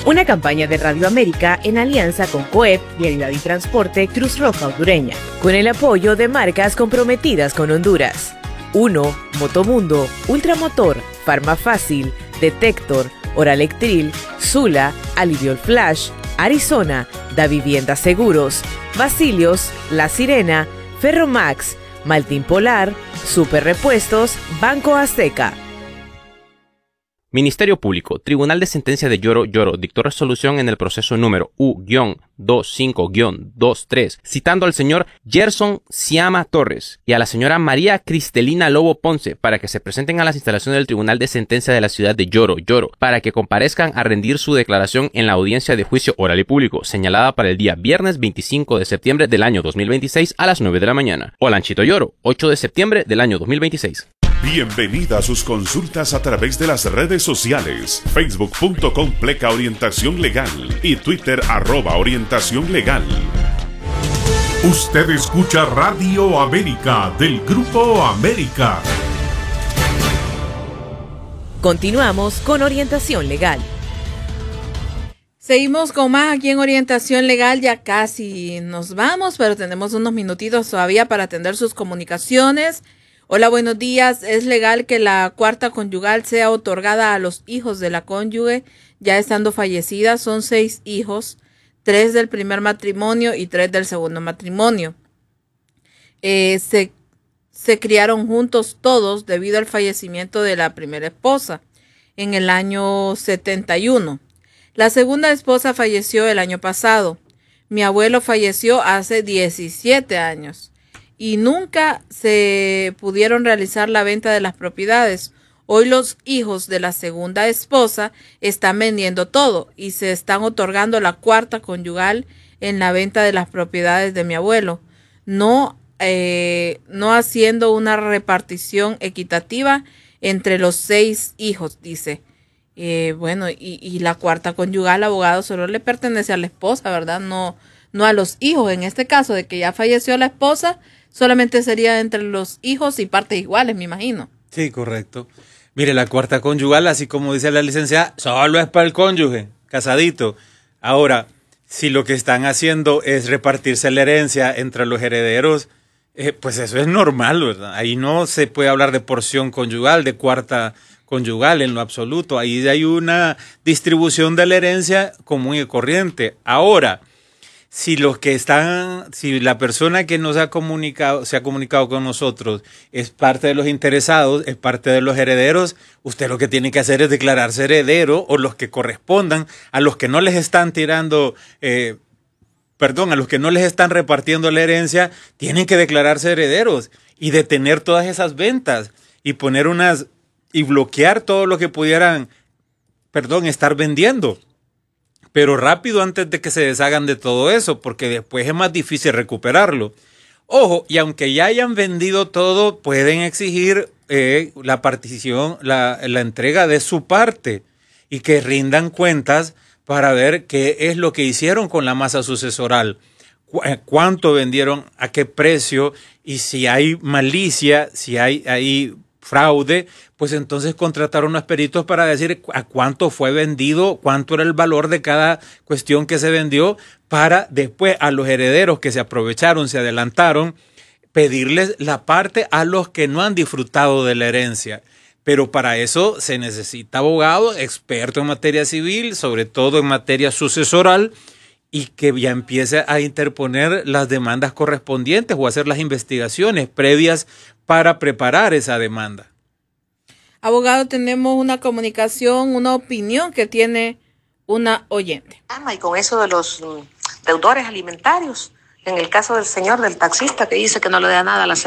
Una campaña de Radio América en alianza con COEP, Vialidad y Transporte, Cruz Roja Hondureña, con el apoyo de marcas comprometidas con Honduras. 1. Motomundo, Ultramotor, Farmafácil, Detector, Oralectril, Sula, Aliviol Flash, Arizona, Da Vivienda Seguros, Basilios, La Sirena, Ferromax, Maltín Polar, Super Repuestos, Banco Azteca. Ministerio Público, Tribunal de Sentencia de Yoro dictó resolución en el proceso número U-25-23, citando al señor Gerson Siama Torres y a la señora María Cristelina Lobo Ponce para que se presenten a las instalaciones del Tribunal de Sentencia de la ciudad de Yoro, para que comparezcan a rendir su declaración en la audiencia de juicio oral y público, señalada para el día viernes 25 de septiembre del año 2026 a las 9 de la mañana. Olanchito Yoro, 8 de septiembre del año 2026. Bienvenida a sus consultas a través de las redes sociales, facebook.com/Pleca Orientación Legal y Twitter @Orientación Legal. Usted escucha Radio América del Grupo América. Continuamos con Orientación Legal. Seguimos con más aquí en Orientación Legal, ya casi nos vamos, pero tenemos unos minutitos todavía para atender sus comunicaciones. Hola, buenos días. ¿Es legal que la cuarta conyugal sea otorgada a los hijos de la cónyuge ya estando fallecida? Son 6 hijos, 3 del primer matrimonio y 3 del segundo matrimonio. Se criaron juntos todos debido al fallecimiento de la primera esposa en el año 71. La segunda esposa falleció el año pasado. Mi abuelo falleció hace 17 años. Y nunca se pudieron realizar la venta de las propiedades. Hoy los hijos de la segunda esposa están vendiendo todo y se están otorgando la cuarta conyugal en la venta de las propiedades de mi abuelo, no haciendo una repartición equitativa entre los 6 hijos, dice. Bueno, y la cuarta conyugal, abogado, solo le pertenece a la esposa, ¿verdad? No a los hijos. En este caso de que ya falleció la esposa, solamente sería entre los hijos y partes iguales, me imagino. Sí, correcto. Mire, la cuarta conyugal, así como dice la licenciada, solo es para el cónyuge, casadito. Ahora, si lo que están haciendo es repartirse la herencia entre los herederos, pues eso es normal, ¿verdad? Ahí no se puede hablar de porción conyugal, de cuarta conyugal en lo absoluto. Ahí hay una distribución de la herencia común y corriente. Ahora, si la persona que se ha comunicado con nosotros es parte de los interesados, es parte de los herederos, usted lo que tiene que hacer es declararse heredero, o los que correspondan a los que no les están a los que no les están repartiendo la herencia, tienen que declararse herederos y detener todas esas ventas y y bloquear todo lo que pudieran, estar vendiendo. Pero rápido, antes de que se deshagan de todo eso, porque después es más difícil recuperarlo. Ojo, y aunque ya hayan vendido todo, pueden exigir la partición, la entrega de su parte, y que rindan cuentas para ver qué es lo que hicieron con la masa sucesoral, cuánto vendieron, a qué precio, y si hay malicia, si hay fraude, pues entonces contratar unos peritos para decir a cuánto fue vendido, cuánto era el valor de cada cuestión que se vendió, para después a los herederos que se aprovecharon, se adelantaron, pedirles la parte a los que no han disfrutado de la herencia. Pero para eso se necesita abogado, experto en materia civil, sobre todo en materia sucesoral, y que ya empiece a interponer las demandas correspondientes o hacer las investigaciones previas para preparar esa demanda. Abogado, tenemos una comunicación, una opinión que tiene una oyente. Y con eso de los deudores alimentarios, en el caso del señor, del taxista, que dice que no le da nada a la